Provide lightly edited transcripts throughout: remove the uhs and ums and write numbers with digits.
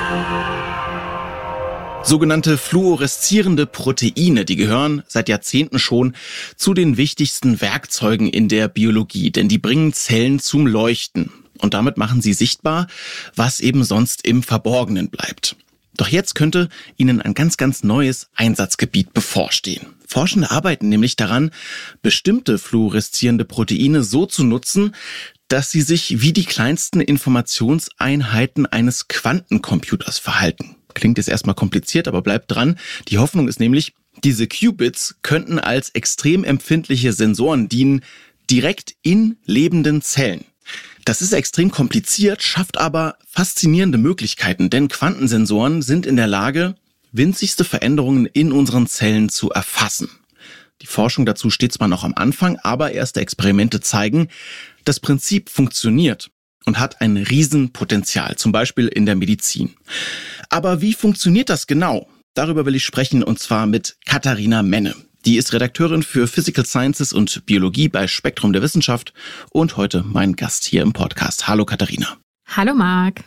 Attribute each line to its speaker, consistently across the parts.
Speaker 1: Sogenannte fluoreszierende Proteine, die gehören seit Jahrzehnten schon zu den wichtigsten Werkzeugen in der Biologie, denn die bringen Zellen zum Leuchten und damit machen sie sichtbar, was eben sonst im Verborgenen bleibt. Doch jetzt könnte ihnen ein ganz, ganz neues Einsatzgebiet bevorstehen. Forschende arbeiten nämlich daran, bestimmte fluoreszierende Proteine so zu nutzen, dass sie sich wie die kleinsten Informationseinheiten eines Quantencomputers verhalten. Klingt jetzt erstmal kompliziert, aber bleibt dran. Die Hoffnung ist nämlich, diese Qubits könnten als extrem empfindliche Sensoren dienen, direkt in lebenden Zellen. Das ist extrem kompliziert, schafft aber faszinierende Möglichkeiten, denn Quantensensoren sind in der Lage, winzigste Veränderungen in unseren Zellen zu erfassen. Die Forschung dazu steht zwar noch am Anfang, aber erste Experimente zeigen, das Prinzip funktioniert und hat ein Riesenpotenzial, zum Beispiel in der Medizin. Aber wie funktioniert das genau? Darüber will ich sprechen, und zwar mit Katharina Menne. Die ist Redakteurin für Physical Sciences und Biologie bei Spektrum der Wissenschaft und heute mein Gast hier im Podcast. Hallo Katharina.
Speaker 2: Hallo Marc.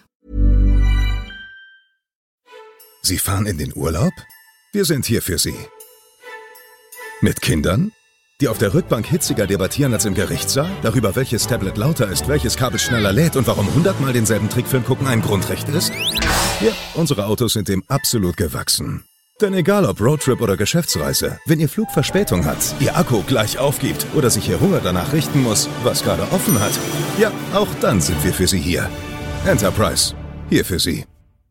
Speaker 3: Sie fahren in den Urlaub? Wir sind hier für Sie. Mit Kindern, die auf der Rückbank hitziger debattieren als im Gerichtssaal, darüber, welches Tablet lauter ist, welches Kabel schneller lädt und warum 100-mal denselben Trickfilm gucken ein Grundrecht ist? Ja, unsere Autos sind dem absolut gewachsen. Denn egal ob Roadtrip oder Geschäftsreise, wenn Ihr Flug Verspätung hat, Ihr Akku gleich aufgibt oder sich Ihr Hunger danach richten muss, was gerade offen hat, ja, auch dann sind wir für Sie hier. Enterprise, hier für Sie.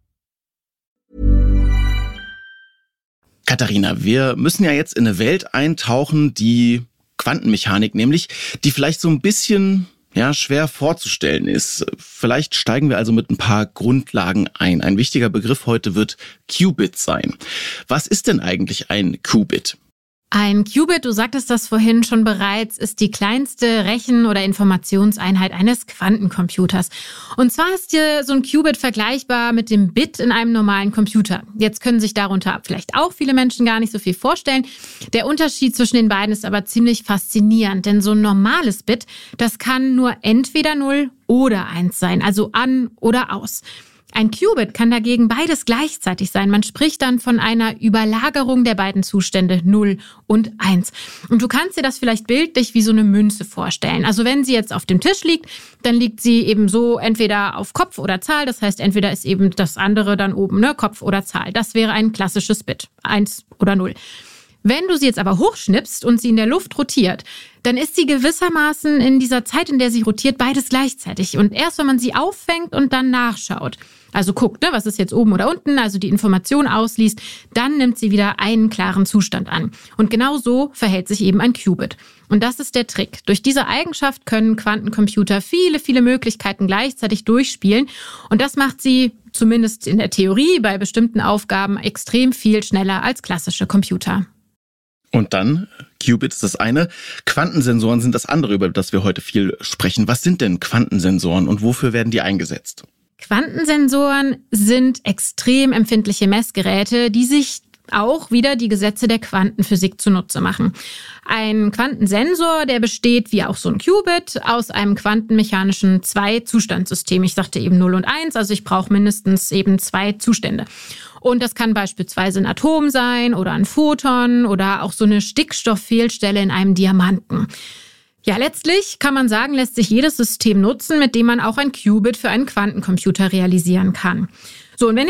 Speaker 1: Katharina, wir müssen ja jetzt in eine Welt eintauchen, die Quantenmechanik nämlich, die vielleicht so ein bisschen schwer vorzustellen ist. Vielleicht steigen wir also mit ein paar Grundlagen ein. Ein wichtiger Begriff heute wird Qubit sein. Was ist denn eigentlich ein Qubit?
Speaker 2: Ein Qubit, du sagtest das vorhin schon bereits, ist die kleinste Rechen- oder Informationseinheit eines Quantencomputers. Und zwar ist hier so ein Qubit vergleichbar mit dem Bit in einem normalen Computer. Jetzt können sich darunter vielleicht auch viele Menschen gar nicht so viel vorstellen. Der Unterschied zwischen den beiden ist aber ziemlich faszinierend, denn so ein normales Bit, das kann nur entweder 0 oder 1 sein, also an oder aus. Ein Qubit kann dagegen beides gleichzeitig sein. Man spricht dann von einer Überlagerung der beiden Zustände 0 und 1. Und du kannst dir das vielleicht bildlich wie so eine Münze vorstellen. Also wenn sie jetzt auf dem Tisch liegt, dann liegt sie eben so entweder auf Kopf oder Zahl. Das heißt, entweder ist eben das andere dann oben, Kopf oder Zahl. Das wäre ein klassisches Bit, 1 oder 0. Wenn du sie jetzt aber hochschnippst und sie in der Luft rotiert, dann ist sie gewissermaßen in dieser Zeit, in der sie rotiert, beides gleichzeitig. Und erst wenn man sie auffängt und dann nachschaut, also guckt, was ist jetzt oben oder unten, also die Information ausliest, dann nimmt sie wieder einen klaren Zustand an. Und genau so verhält sich eben ein Qubit. Und das ist der Trick. Durch diese Eigenschaft können Quantencomputer viele, viele Möglichkeiten gleichzeitig durchspielen. Und das macht sie, zumindest in der Theorie, bei bestimmten Aufgaben extrem viel schneller als klassische Computer.
Speaker 1: Und dann, Qubit ist das eine, Quantensensoren sind das andere, über das wir heute viel sprechen. Was sind denn Quantensensoren und wofür werden die eingesetzt?
Speaker 2: Quantensensoren sind extrem empfindliche Messgeräte, die sich auch wieder die Gesetze der Quantenphysik zunutze machen. Ein Quantensensor, der besteht, wie auch so ein Qubit, aus einem quantenmechanischen Zwei-Zustandssystem. Ich sagte eben 0 und 1, also ich brauche mindestens eben 2 Zustände. Und das kann beispielsweise ein Atom sein oder ein Photon oder auch so eine Stickstofffehlstelle in einem Diamanten. Ja, letztlich kann man sagen, lässt sich jedes System nutzen, mit dem man auch ein Qubit für einen Quantencomputer realisieren kann. So, und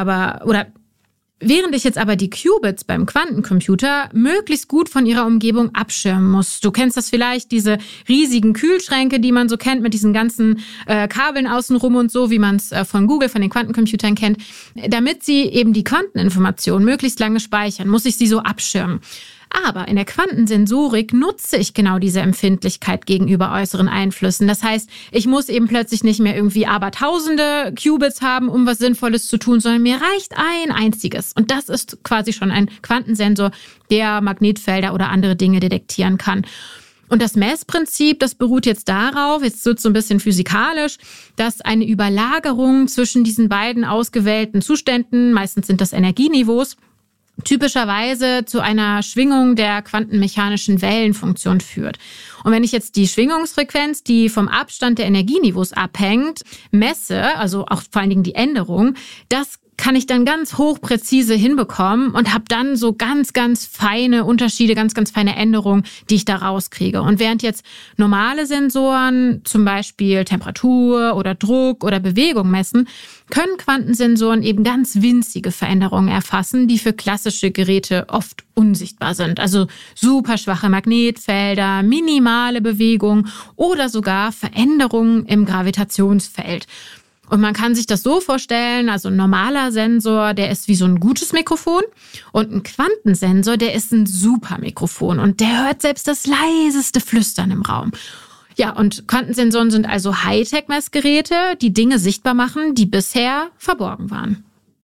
Speaker 2: während ich jetzt aber die Qubits beim Quantencomputer möglichst gut von ihrer Umgebung abschirmen muss. Du kennst das vielleicht, diese riesigen Kühlschränke, die man so kennt mit diesen ganzen Kabeln außenrum und so, wie man es von Google, von den Quantencomputern kennt. Damit sie eben die Quanteninformationen möglichst lange speichern, muss ich sie so abschirmen. Aber in der Quantensensorik nutze ich genau diese Empfindlichkeit gegenüber äußeren Einflüssen. Das heißt, ich muss eben plötzlich nicht mehr irgendwie abertausende Qubits haben, um was Sinnvolles zu tun, sondern mir reicht ein einziges. Und das ist quasi schon ein Quantensensor, der Magnetfelder oder andere Dinge detektieren kann. Und das Messprinzip, das beruht jetzt darauf, jetzt wird es so ein bisschen physikalisch, dass eine Überlagerung zwischen diesen beiden ausgewählten Zuständen, meistens sind das Energieniveaus, typischerweise zu einer Schwingung der quantenmechanischen Wellenfunktion führt. Und wenn ich jetzt die Schwingungsfrequenz, die vom Abstand der Energieniveaus abhängt, messe, also auch vor allen Dingen die Änderung, das kann ich dann ganz hochpräzise hinbekommen und habe dann so ganz, ganz feine Unterschiede, ganz, ganz feine Änderungen, die ich da rauskriege. Und während jetzt normale Sensoren zum Beispiel Temperatur oder Druck oder Bewegung messen, können Quantensensoren eben ganz winzige Veränderungen erfassen, die für klassische Geräte oft unsichtbar sind. Also super schwache Magnetfelder, minimale Bewegungen oder sogar Veränderungen im Gravitationsfeld. Und man kann sich das so vorstellen, also ein normaler Sensor, der ist wie so ein gutes Mikrofon und ein Quantensensor, der ist ein Supermikrofon und der hört selbst das leiseste Flüstern im Raum. Ja, und Quantensensoren sind also Hightech-Messgeräte, die Dinge sichtbar machen, die bisher verborgen waren.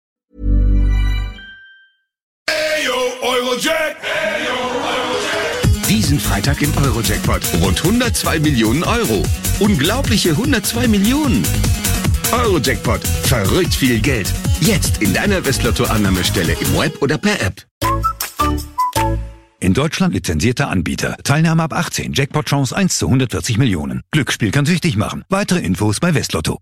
Speaker 4: Diesen Freitag im Euro-Jackpot. Rund 102 Millionen Euro. Unglaubliche 102 Millionen. Euro-Jackpot. Verrückt viel Geld. Jetzt in deiner Westlotto-Annahmestelle im Web oder per App.
Speaker 5: In Deutschland lizenzierter Anbieter. Teilnahme ab 18. Jackpot-Chance 1 zu 140 Millionen. Glücksspiel kann süchtig machen. Weitere Infos bei Westlotto.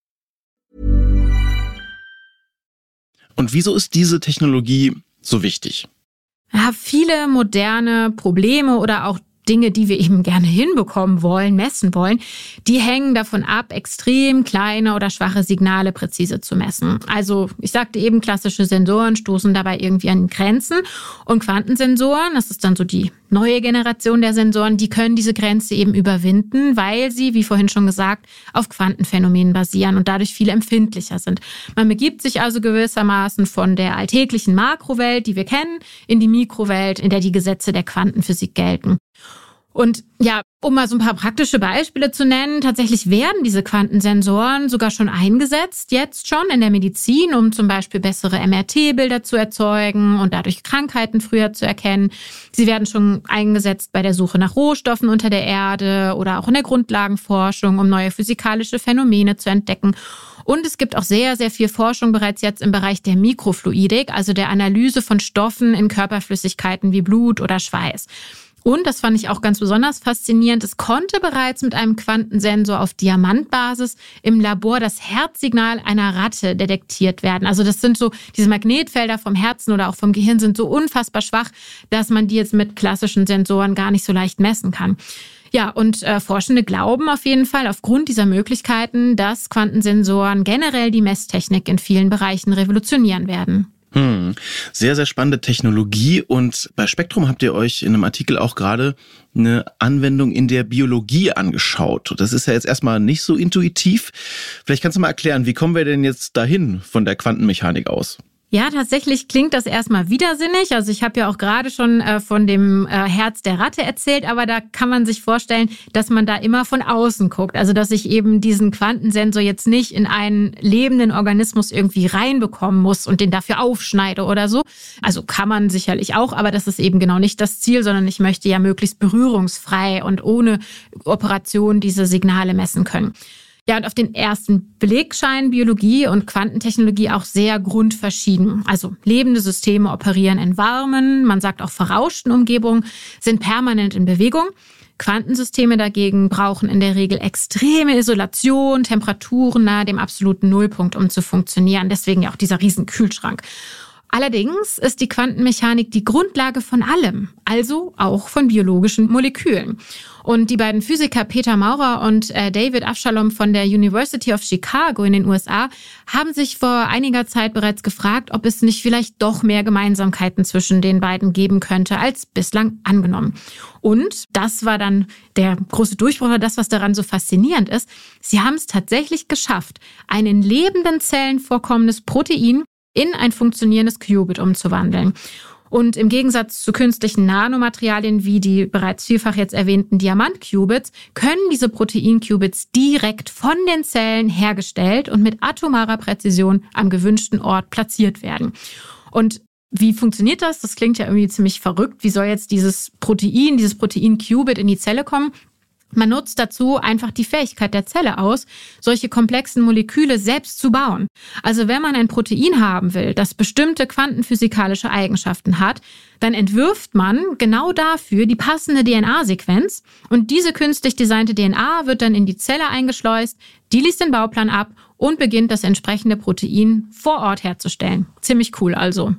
Speaker 1: Und wieso ist diese Technologie so wichtig?
Speaker 2: Ja, viele moderne Probleme oder auch Dinge, die wir eben gerne hinbekommen wollen, messen wollen, die hängen davon ab, extrem kleine oder schwache Signale präzise zu messen. Also ich sagte eben, klassische Sensoren stoßen dabei irgendwie an Grenzen und Quantensensoren, das ist dann so die neue Generation der Sensoren, die können diese Grenze eben überwinden, weil sie, wie vorhin schon gesagt, auf Quantenphänomenen basieren und dadurch viel empfindlicher sind. Man begibt sich also gewissermaßen von der alltäglichen Makrowelt, die wir kennen, in die Mikrowelt, in der die Gesetze der Quantenphysik gelten. Und ja, um mal so ein paar praktische Beispiele zu nennen, tatsächlich werden diese Quantensensoren sogar schon eingesetzt, jetzt schon in der Medizin, um zum Beispiel bessere MRT-Bilder zu erzeugen und dadurch Krankheiten früher zu erkennen. Sie werden schon eingesetzt bei der Suche nach Rohstoffen unter der Erde oder auch in der Grundlagenforschung, um neue physikalische Phänomene zu entdecken. Und es gibt auch sehr, sehr viel Forschung bereits jetzt im Bereich der Mikrofluidik, also der Analyse von Stoffen in Körperflüssigkeiten wie Blut oder Schweiß. Und, das fand ich auch ganz besonders faszinierend, es konnte bereits mit einem Quantensensor auf Diamantbasis im Labor das Herzsignal einer Ratte detektiert werden. Also das sind so, diese Magnetfelder vom Herzen oder auch vom Gehirn sind so unfassbar schwach, dass man die jetzt mit klassischen Sensoren gar nicht so leicht messen kann. Ja, und Forschende glauben auf jeden Fall aufgrund dieser Möglichkeiten, dass Quantensensoren generell die Messtechnik in vielen Bereichen revolutionieren werden.
Speaker 1: Sehr, sehr spannende Technologie. Und bei Spektrum habt ihr euch in einem Artikel auch gerade eine Anwendung in der Biologie angeschaut. Das ist ja jetzt erstmal nicht so intuitiv. Vielleicht kannst du mal erklären, wie kommen wir denn jetzt dahin von der Quantenmechanik aus?
Speaker 2: Ja, tatsächlich klingt das erstmal widersinnig. Also ich habe ja auch gerade schon von dem Herz der Ratte erzählt, aber da kann man sich vorstellen, dass man da immer von außen guckt. Also dass ich eben diesen Quantensensor jetzt nicht in einen lebenden Organismus irgendwie reinbekommen muss und den dafür aufschneide oder so. Also kann man sicherlich auch, aber das ist eben genau nicht das Ziel, sondern ich möchte ja möglichst berührungsfrei und ohne Operation diese Signale messen können. Ja, und auf den ersten Blick scheinen Biologie und Quantentechnologie auch sehr grundverschieden. Also lebende Systeme operieren in warmen, man sagt auch verrauschten Umgebungen, sind permanent in Bewegung. Quantensysteme dagegen brauchen in der Regel extreme Isolation, Temperaturen nahe dem absoluten Nullpunkt, um zu funktionieren. Deswegen ja auch dieser riesen Kühlschrank. Allerdings ist die Quantenmechanik die Grundlage von allem, also auch von biologischen Molekülen. Und die beiden Physiker Peter Maurer und David Avshalom von der University of Chicago in den USA haben sich vor einiger Zeit bereits gefragt, ob es nicht vielleicht doch mehr Gemeinsamkeiten zwischen den beiden geben könnte, als bislang angenommen. Und das war dann der große Durchbruch, das, was daran so faszinierend ist. Sie haben es tatsächlich geschafft, ein in lebenden Zellen vorkommendes Protein in ein funktionierendes Qubit umzuwandeln. Und im Gegensatz zu künstlichen Nanomaterialien wie die bereits vielfach jetzt erwähnten Diamant-Qubits können diese Protein-Qubits direkt von den Zellen hergestellt und mit atomarer Präzision am gewünschten Ort platziert werden. Und wie funktioniert das? Das klingt ja irgendwie ziemlich verrückt. Wie soll jetzt dieses Protein-Qubit in die Zelle kommen? Man nutzt dazu einfach die Fähigkeit der Zelle aus, solche komplexen Moleküle selbst zu bauen. Also wenn man ein Protein haben will, das bestimmte quantenphysikalische Eigenschaften hat, dann entwirft man genau dafür die passende DNA-Sequenz und diese künstlich designte DNA wird dann in die Zelle eingeschleust, die liest den Bauplan ab und beginnt das entsprechende Protein vor Ort herzustellen. Ziemlich cool also.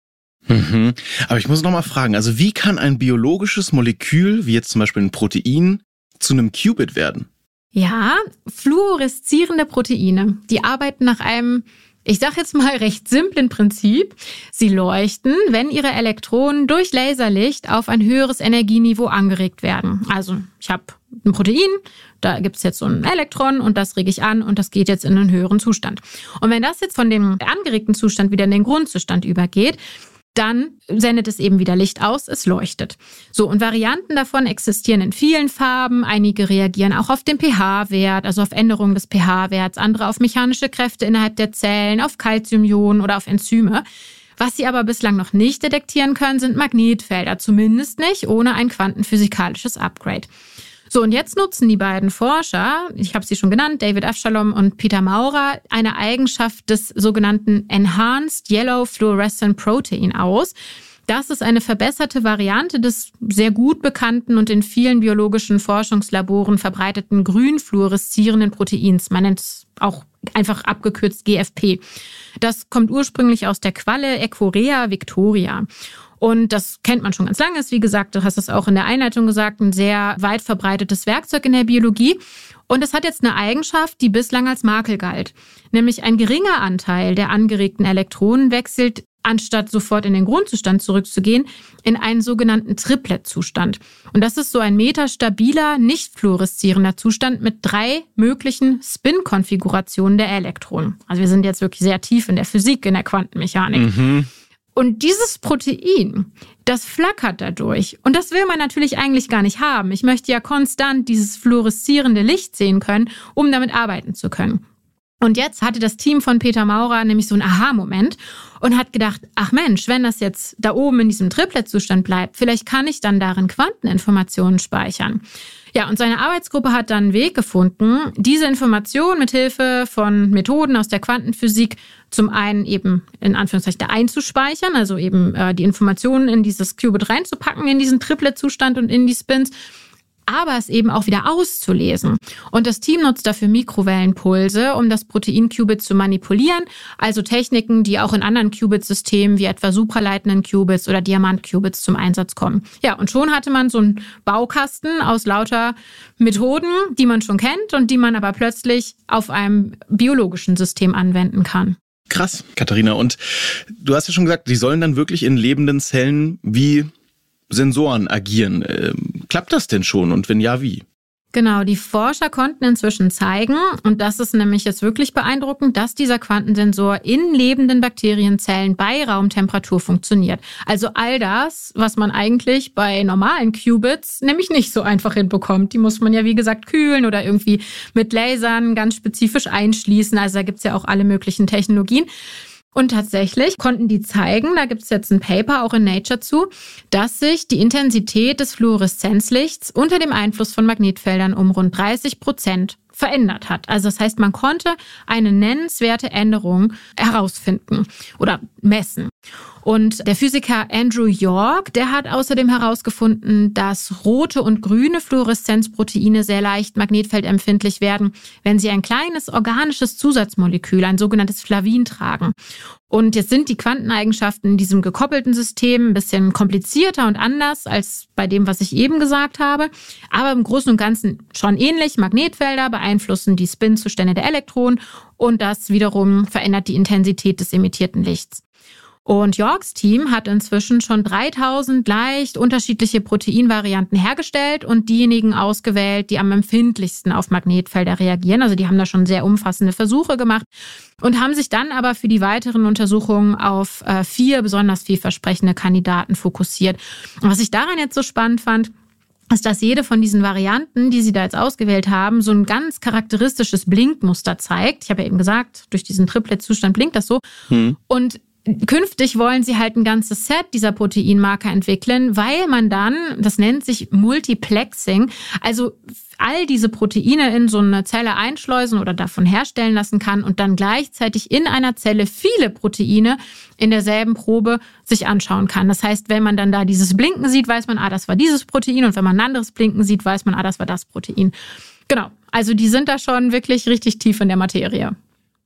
Speaker 1: Aber ich muss noch mal fragen, also wie kann ein biologisches Molekül, wie jetzt zum Beispiel ein Protein, zu einem Qubit werden?
Speaker 2: Ja, fluoreszierende Proteine, die arbeiten nach einem, ich sage jetzt mal, recht simplen Prinzip. Sie leuchten, wenn ihre Elektronen durch Laserlicht auf ein höheres Energieniveau angeregt werden. Also ich habe ein Protein, da gibt es jetzt so ein Elektron und das rege ich an und das geht jetzt in einen höheren Zustand. Und wenn das jetzt von dem angeregten Zustand wieder in den Grundzustand übergeht, dann sendet es eben wieder Licht aus, es leuchtet. So, und Varianten davon existieren in vielen Farben. Einige reagieren auch auf den pH-Wert, also auf Änderungen des pH-Werts, andere auf mechanische Kräfte innerhalb der Zellen, auf Calciumionen oder auf Enzyme. Was sie aber bislang noch nicht detektieren können, sind Magnetfelder, zumindest nicht ohne ein quantenphysikalisches Upgrade. So, und jetzt nutzen die beiden Forscher, ich habe sie schon genannt, David Avshalom und Peter Maurer, eine Eigenschaft des sogenannten Enhanced Yellow Fluorescent Protein aus. Das ist eine verbesserte Variante des sehr gut bekannten und in vielen biologischen Forschungslaboren verbreiteten grün fluoreszierenden Proteins. Man nennt es auch einfach abgekürzt GFP. Das kommt ursprünglich aus der Qualle Echorea victoria. Und das kennt man schon ganz lange. Ist, wie gesagt, du hast es auch in der Einleitung gesagt, ein sehr weit verbreitetes Werkzeug in der Biologie. Und es hat jetzt eine Eigenschaft, die bislang als Makel galt. Nämlich ein geringer Anteil der angeregten Elektronen wechselt, anstatt sofort in den Grundzustand zurückzugehen, in einen sogenannten Triplet-Zustand. Und das ist so ein metastabiler, nicht fluoreszierender Zustand mit 3 möglichen Spin-Konfigurationen der Elektronen. Also wir sind jetzt wirklich sehr tief in der Physik, in der Quantenmechanik. Und dieses Protein, das flackert dadurch. Und das will man natürlich eigentlich gar nicht haben. Ich möchte ja konstant dieses fluoreszierende Licht sehen können, um damit arbeiten zu können. Und jetzt hatte das Team von Peter Maurer nämlich so einen Aha-Moment und hat gedacht, ach Mensch, wenn das jetzt da oben in diesem Triplet-Zustand bleibt, vielleicht kann ich dann darin Quanteninformationen speichern. Ja, und seine Arbeitsgruppe hat dann einen Weg gefunden, diese Informationen mit Hilfe von Methoden aus der Quantenphysik zum einen eben in Anführungszeichen da einzuspeichern, also eben die Informationen in dieses Qubit reinzupacken, in diesen Triplet-Zustand und in die Spins, aber es eben auch wieder auszulesen. Und das Team nutzt dafür Mikrowellenpulse, um das Protein-Qubit zu manipulieren, also Techniken, die auch in anderen Qubit-Systemen wie etwa supraleitenden Qubits oder Diamant-Qubits zum Einsatz kommen. Ja, und schon hatte man so einen Baukasten aus lauter Methoden, die man schon kennt und die man aber plötzlich auf einem biologischen System anwenden kann.
Speaker 1: Krass, Katharina. Und du hast ja schon gesagt, die sollen dann wirklich in lebenden Zellen wie Sensoren agieren. Klappt das denn schon und wenn ja, wie?
Speaker 2: Genau, die Forscher konnten inzwischen zeigen, und das ist nämlich jetzt wirklich beeindruckend, dass dieser Quantensensor in lebenden Bakterienzellen bei Raumtemperatur funktioniert. Also all das, was man eigentlich bei normalen Qubits nämlich nicht so einfach hinbekommt. Die muss man ja, wie gesagt, kühlen oder irgendwie mit Lasern ganz spezifisch einschließen. Also da gibt's ja auch alle möglichen Technologien. Und tatsächlich konnten die zeigen, da gibt es jetzt ein Paper auch in Nature zu, dass sich die Intensität des Fluoreszenzlichts unter dem Einfluss von Magnetfeldern um rund 30% verändert hat. Also das heißt, man konnte eine nennenswerte Änderung herausfinden oder messen. Und der Physiker Andrew York, der hat außerdem herausgefunden, dass rote und grüne Fluoreszenzproteine sehr leicht magnetfeldempfindlich werden, wenn sie ein kleines organisches Zusatzmolekül, ein sogenanntes Flavin, tragen. Und jetzt sind die Quanteneigenschaften in diesem gekoppelten System ein bisschen komplizierter und anders als bei dem, was ich eben gesagt habe. Aber im Großen und Ganzen schon ähnlich. Magnetfelder beeinflussen die Spinzustände der Elektronen und das wiederum verändert die Intensität des emittierten Lichts. Und Yorks Team hat inzwischen schon 3000 leicht unterschiedliche Proteinvarianten hergestellt und diejenigen ausgewählt, die am empfindlichsten auf Magnetfelder reagieren. Also die haben da schon sehr umfassende Versuche gemacht und haben sich dann aber für die weiteren Untersuchungen auf 4 besonders vielversprechende Kandidaten fokussiert. Und was ich daran jetzt so spannend fand, ist, dass jede von diesen Varianten, die sie da jetzt ausgewählt haben, so ein ganz charakteristisches Blinkmuster zeigt. Ich habe ja eben gesagt, durch diesen Triplet-Zustand blinkt das so. Und künftig wollen sie halt ein ganzes Set dieser Proteinmarker entwickeln, weil man dann, das nennt sich Multiplexing, also all diese Proteine in so eine Zelle einschleusen oder davon herstellen lassen kann und dann gleichzeitig in einer Zelle viele Proteine in derselben Probe sich anschauen kann. Das heißt, wenn man dann da dieses Blinken sieht, weiß man, das war dieses Protein, und wenn man ein anderes Blinken sieht, weiß man, das war das Protein. Genau, also die sind da schon wirklich richtig tief in der Materie.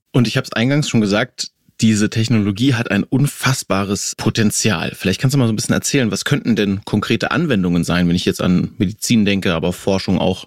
Speaker 1: Und ich habe es eingangs schon gesagt, diese Technologie hat ein unfassbares Potenzial. Vielleicht kannst du mal so ein bisschen erzählen, was könnten denn konkrete Anwendungen sein, wenn ich jetzt an Medizin denke, aber Forschung auch?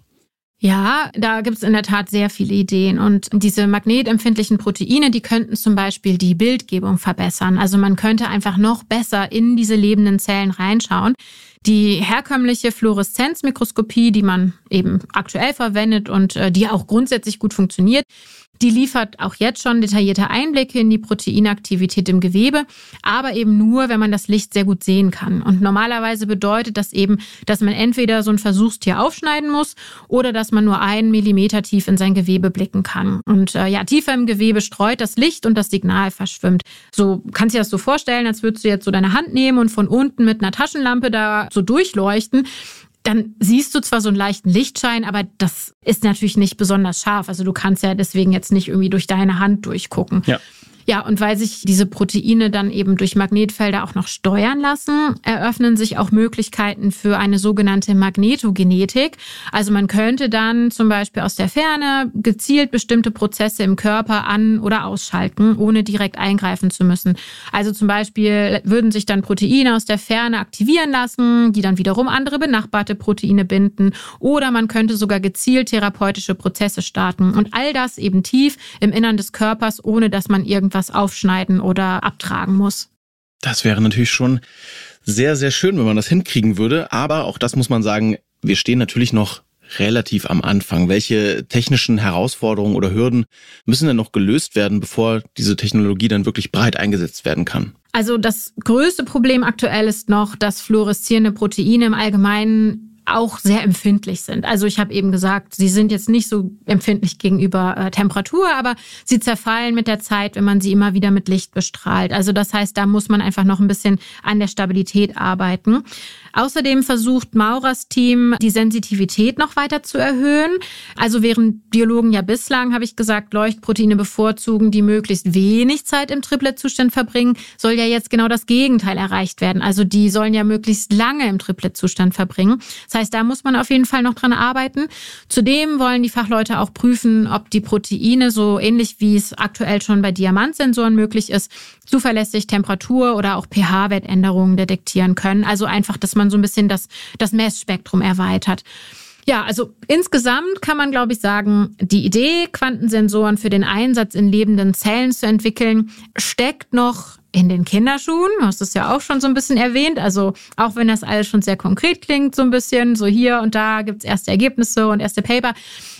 Speaker 2: Ja, da gibt's in der Tat sehr viele Ideen. Und diese magnetempfindlichen Proteine, die könnten zum Beispiel die Bildgebung verbessern. Also man könnte einfach noch besser in diese lebenden Zellen reinschauen. Die herkömmliche Fluoreszenzmikroskopie, die man eben aktuell verwendet und die auch grundsätzlich gut funktioniert, die liefert auch jetzt schon detaillierte Einblicke in die Proteinaktivität im Gewebe, aber eben nur, wenn man das Licht sehr gut sehen kann. Und normalerweise bedeutet das eben, dass man entweder so ein Versuchstier aufschneiden muss oder dass man nur 1 Millimeter tief in sein Gewebe blicken kann. Und tiefer im Gewebe streut das Licht und das Signal verschwimmt. So kannst du dir das so vorstellen, als würdest du jetzt so deine Hand nehmen und von unten mit einer Taschenlampe da so durchleuchten. Dann siehst du zwar so einen leichten Lichtschein, aber das ist natürlich nicht besonders scharf. Also du kannst ja deswegen jetzt nicht irgendwie durch deine Hand durchgucken. Ja, und weil sich diese Proteine dann eben durch Magnetfelder auch noch steuern lassen, eröffnen sich auch Möglichkeiten für eine sogenannte Magnetogenetik. Also man könnte dann zum Beispiel aus der Ferne gezielt bestimmte Prozesse im Körper an- oder ausschalten, ohne direkt eingreifen zu müssen. Also zum Beispiel würden sich dann Proteine aus der Ferne aktivieren lassen, die dann wiederum andere benachbarte Proteine binden. Oder man könnte sogar gezielt therapeutische Prozesse starten. Und all das eben tief im Innern des Körpers, ohne dass man irgendwas aufschneiden oder abtragen muss.
Speaker 1: Das wäre natürlich schon sehr, sehr schön, wenn man das hinkriegen würde. Aber auch das muss man sagen, wir stehen natürlich noch relativ am Anfang. Welche technischen Herausforderungen oder Hürden müssen denn noch gelöst werden, bevor diese Technologie dann wirklich breit eingesetzt werden kann?
Speaker 2: Also das größte Problem aktuell ist noch, dass fluoreszierende Proteine im Allgemeinen auch sehr empfindlich sind. Also ich habe eben gesagt, sie sind jetzt nicht so empfindlich gegenüber Temperatur, aber sie zerfallen mit der Zeit, wenn man sie immer wieder mit Licht bestrahlt. Also das heißt, da muss man einfach noch ein bisschen an der Stabilität arbeiten. Außerdem versucht Maurers Team, die Sensitivität noch weiter zu erhöhen. Also während Biologen ja bislang, habe ich gesagt, Leuchtproteine bevorzugen, die möglichst wenig Zeit im Triplet-Zustand verbringen, soll ja jetzt genau das Gegenteil erreicht werden. Also die sollen ja möglichst lange im Triplet-Zustand verbringen. Das heißt, da muss man auf jeden Fall noch dran arbeiten. Zudem wollen die Fachleute auch prüfen, ob die Proteine, so ähnlich wie es aktuell schon bei Diamantsensoren möglich ist, zuverlässig Temperatur- oder auch pH-Wertänderungen detektieren können. Also einfach, dass man so ein bisschen das Messspektrum erweitert. Ja, also insgesamt kann man, glaube ich, sagen, die Idee, Quantensensoren für den Einsatz in lebenden Zellen zu entwickeln, steckt noch in den Kinderschuhen. Du hast es ja auch schon so ein bisschen erwähnt. Also auch wenn das alles schon sehr konkret klingt, so ein bisschen, so hier und da gibt's erste Ergebnisse und erste Paper.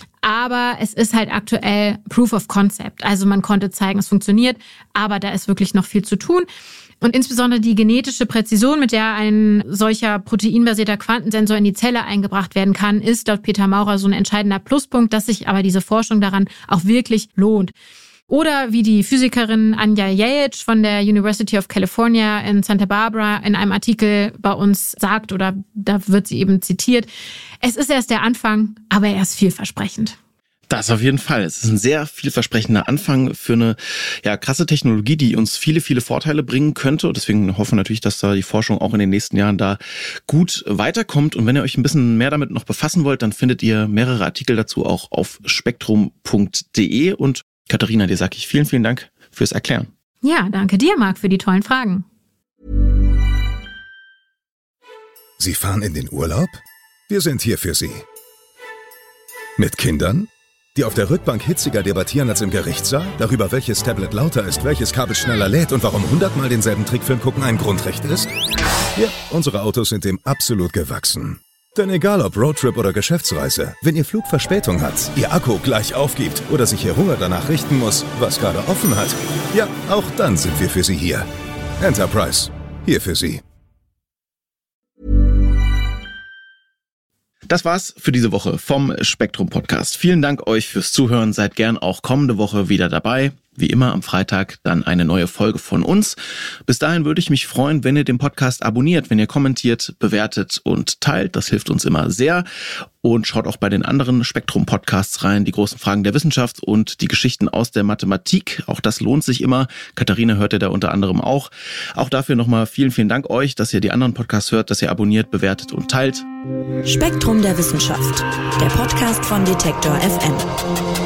Speaker 2: Aber es ist halt aktuell Proof of Concept. Also man konnte zeigen, es funktioniert, aber da ist wirklich noch viel zu tun. Und insbesondere die genetische Präzision, mit der ein solcher proteinbasierter Quantensensor in die Zelle eingebracht werden kann, ist laut Peter Maurer so ein entscheidender Pluspunkt, dass sich aber diese Forschung daran auch wirklich lohnt. Oder wie die Physikerin Anja Jajic von der University of California in Santa Barbara in einem Artikel bei uns sagt, oder da wird sie eben zitiert, es ist erst der Anfang, aber er ist vielversprechend.
Speaker 1: Das auf jeden Fall. Es ist ein sehr vielversprechender Anfang für eine krasse Technologie, die uns viele, viele Vorteile bringen könnte. Und deswegen hoffen wir natürlich, dass da die Forschung auch in den nächsten Jahren da gut weiterkommt. Und wenn ihr euch ein bisschen mehr damit noch befassen wollt, dann findet ihr mehrere Artikel dazu auch auf spektrum.de. Und Katharina, dir sage ich vielen, vielen Dank fürs Erklären.
Speaker 2: Ja, danke dir, Marc, für die tollen Fragen.
Speaker 3: Sie fahren in den Urlaub? Wir sind hier für Sie. Mit Kindern, die auf der Rückbank hitziger debattieren als im Gerichtssaal, darüber, welches Tablet lauter ist, welches Kabel schneller lädt und warum 100-mal denselben Trickfilm gucken ein Grundrecht ist? Ja, unsere Autos sind dem absolut gewachsen. Denn egal ob Roadtrip oder Geschäftsreise, wenn Ihr Flug Verspätung hat, Ihr Akku gleich aufgibt oder sich Ihr Hunger danach richten muss, was gerade offen hat, ja, auch dann sind wir für Sie hier. Enterprise, hier für Sie.
Speaker 1: Das war's für diese Woche vom Spektrum Podcast. Vielen Dank euch fürs Zuhören. Seid gern auch kommende Woche wieder dabei. Wie immer am Freitag dann eine neue Folge von uns. Bis dahin würde ich mich freuen, wenn ihr den Podcast abonniert, wenn ihr kommentiert, bewertet und teilt. Das hilft uns immer sehr. Und schaut auch bei den anderen Spektrum-Podcasts rein, die großen Fragen der Wissenschaft und die Geschichten aus der Mathematik. Auch das lohnt sich immer. Katharina hört ihr da unter anderem auch. Auch dafür nochmal vielen, vielen Dank euch, dass ihr die anderen Podcasts hört, dass ihr abonniert, bewertet und teilt.
Speaker 6: Spektrum der Wissenschaft, der Podcast von Detektor FM.